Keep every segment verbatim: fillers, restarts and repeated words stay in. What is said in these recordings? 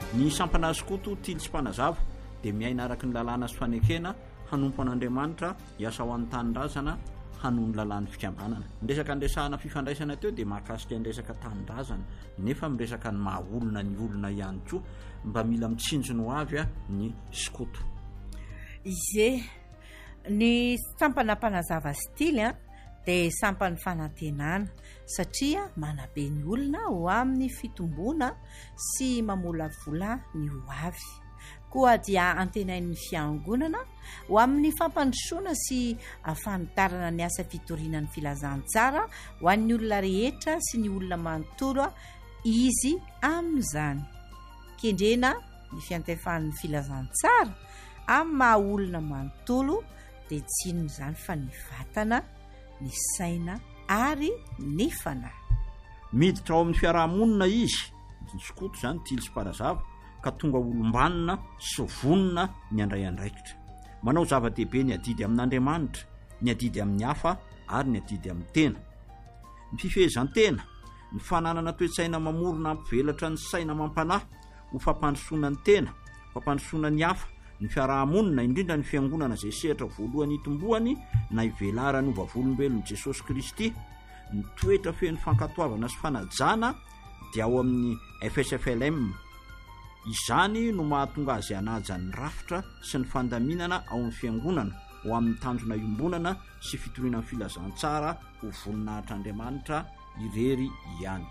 ny sampana skoto tily sy mpanazava dia miaina araka ny lalàna sy fanekena hanompo an'Andriamanitra hiasa ho an'ny tanindrazana hanohy ny lalàn'ny fikambanana. Miresaka andresahana fifandraisana teo dia mahakasika ny resaka tanindrazana nefa miresaka ny maha olona ny olona ihany koa mba mila mitsinjony ho avy a ny skoto. Ize ny sampana mpanazava stily a dia sampany fanantenana satria manabe ny olona ho amin'ny fitomboana sy mamolavola ny ho avy. Koa dia antenain'ny fiangonana ho amin'ny fampandrosoana sy afanitarana ny asa fitoriana ny filazantsara ho an'ny olona rehetra sy ny olona manontolo izy amin'izany. Kendrena ny fiantefan'ny filazantsara amin'ny maha olona manontolo dia tsy inona izany fa ny vatana, ny saina ary ny fanahy. Miditra ao amin'ny fiarahamonina izy, ny skoto izany tily sy mpanazava, ka tonga olombanina sy vonona ny andray andraikitra. Manao zava-dehibe ny adidy amin'Andriamanitra, ny adidy amin'ny hafa ary ny adidy amin'ny tena. Ny fifehezan-tena, ny fananana toe-tsaina mamorona ampivelatra ny saina mampanahy ho fampandrosoana ny tena, fampandrosoana ny hafa, ny fiarahamonina indrindra ny fiangonana izay sehatra voalohany hitomboany na hivelarany ovavolombelon'i Jesosy Kristy, ny toetra feno fankatoavana sy fanajana dia ao amin'ny F S F L M. Izany no mahatonga azy hanaja ny rafitra sy ny fandaminana ao amin'ny fiangonana ho amin'ny tanjona iombonana sy fitoriana ny filazantsara ho voninahitr'Andriamanitra irery ihany.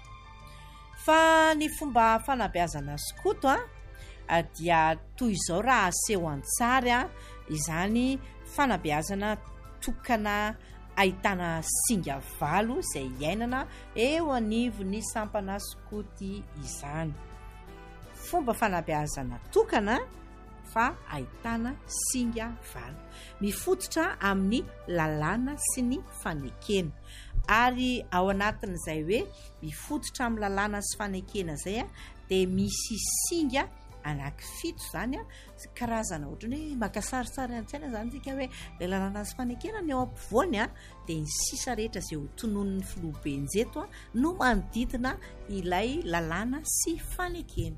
Fa ny fomba fanabeazana skoto a dia toy izao raha aseho an-tsary a izany fanabeazana tokana ahitana singa valo izay iainana eo anivon'ny sampana skoty izany. Fomba fanabeazana tokana fa ahitana singa valo mifototra amin'ny lalàna sy ny fanekena ary ao anatin'izay hoe mifototra amin'ny lalàna sy fanekena zay a dia misy singa anankifito zany a karazana ohatrany hoe makasarisary an-tsaina zany tsika hoe ilay lalàna sy fanekena ny ao ampovoany a dia ny sisa rehetra izay ho tononon'ny filoha benjeto a no manodidina ilay lalàna sy fanekena.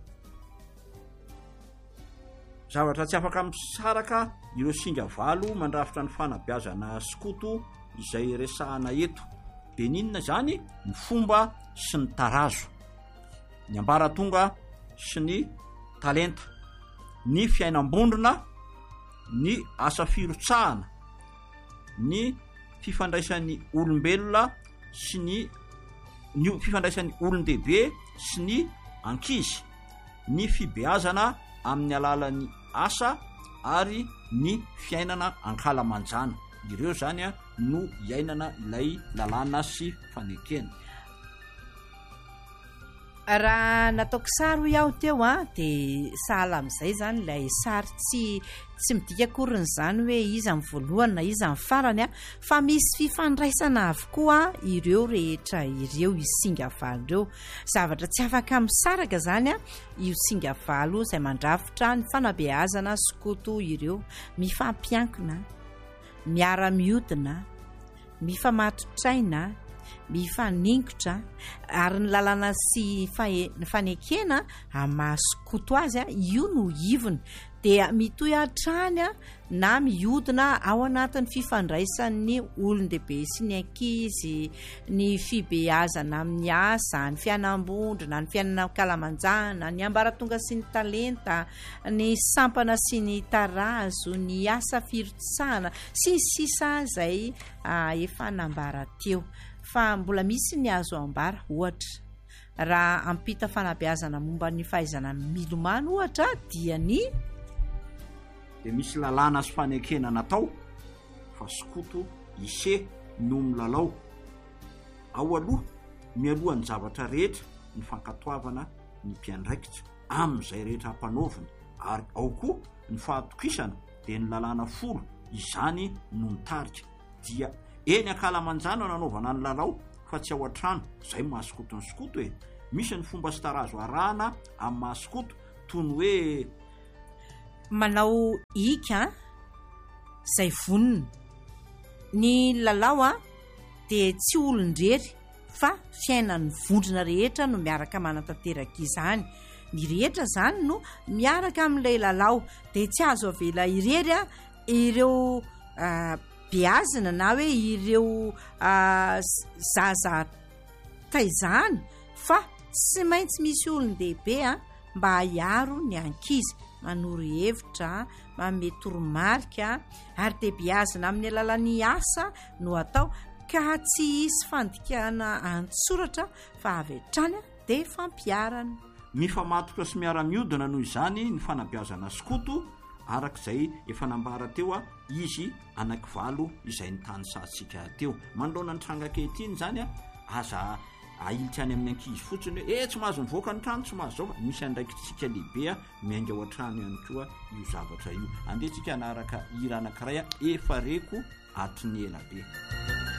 Zavatra tsy afaka misaraka ireo singa valo mandrafitra ny fanabeazana skoto izay resahana eto. Dia ninona zany? Ny fomba sy ny tarazo, ny ambaratonga sy ny talenta, ny fiainam-bondrona, ny asa firotsahana, ny fifandraisan'ny olombelona sy ny ny fifandraisan'ny olon-dehibe sy ny ankizy, ny fibeazana amin'ny alalan'ny asa ary ny fiainana ankalamanjana. Ireo zany a no iainana ilay lalàna sy fanekena. Raha nataoko sary iaho teo a dia sahala amin'izay zany ilay sary tsy tsy midika akoriny zany hoe iza amin'ny voalohany na iza amin'ny farany a fa misy fifandraisana avokoa ireo rehetra ireo i singa valo ireo. Zavatra tsy afaka misaraka zany a io singa valo izay mandrafitra ny fanabeazana skoto ireo, mifampiankina, miara-miodina, mifamatotraina, mifaningotra ary ny lalàna sy fanekena amin'ny skoto azy a io no ivony dia mitohy hatrany a na miodina ao anatin'ny fifandraisan'ny olon-dehibe sy ny ankizy, ny fibeazana amin'ny asa, ny fiainam-bondrona, ny fiainana ankalamanjana, ny ambaratonga sy ny talenta, ny sampana sy ny tarazo, ny asa firotsahana sy ny sisa izay efa nambara teo. Fa mbola misy ny azo ambara ohatra raha ampita fanabeazana momba ny fahaizana milomano ohatra dia ny dia misy lalàna sy fanekena natao fa skoto ise no milalao ao aloha mialohan'ny zavatra rehetra ny fankatoavana ny mpiandraikitra amin'izay rehetra hampanaovina ary ao koa ny fahatokisana dia ny lalàna folo izany no mitarika dia eny ankalamanjana nanaovana ny lalao fa tsy ao an-trano. Izay mahaskoto ny skoto e. Misy ny fomba sy tarazo arahana amin'ny mahaskoto toy ny hoe manao ika izay vonona. Ny lalao a dia tsy olon-drery fa fiainan'ny vondrona rehetra no miaraka manatanteraka izany. ny rehetra zany no miaraka amin'ilay lalao de tsy azo avela irery a ireo beazina na hoe ireo zaza taizany fa tsy maintsy misy olon-dehibe a mba hiaro ny ankizy manoro hevitra manome toromarika ary de beazina amin'ny alalan'ny asa no atao ka tsy hisy fandikana antsoratra fa avy hatrany de fampiarana. Mifamatotra sy miara-miodina noho izany ny fanabeazana skoto arak'izay efa nambara teo a izy anankivalo izay nytany satsika teo manoloana ny trangakehitriny zany a aza ailitsy any amin'ny ankizy fotsiny hoe e tsy mahazo nivoaka ny trano tsy mahazo zao misy andraikitsika lehibe a miainga ao an-trano ihany koa io zavatra io andehantsika anaraka hira anankiray a efa reko atony elabe.